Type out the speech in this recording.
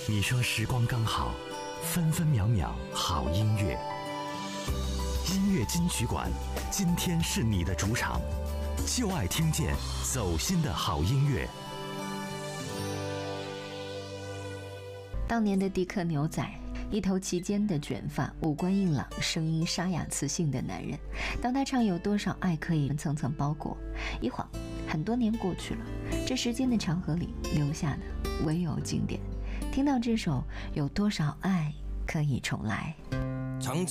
你说时光刚好，分分秒秒好音乐。音乐金曲馆，今天是你的主场，就爱听见走心的好音乐。 当年的迪克牛仔，一头齐肩的卷发，五官硬朗，声音沙哑磁性的男人。当他唱有多少爱可以层层包裹，一晃很多年过去了，这时间的长河里留下的唯有经典。听到这首有多少爱可以重来。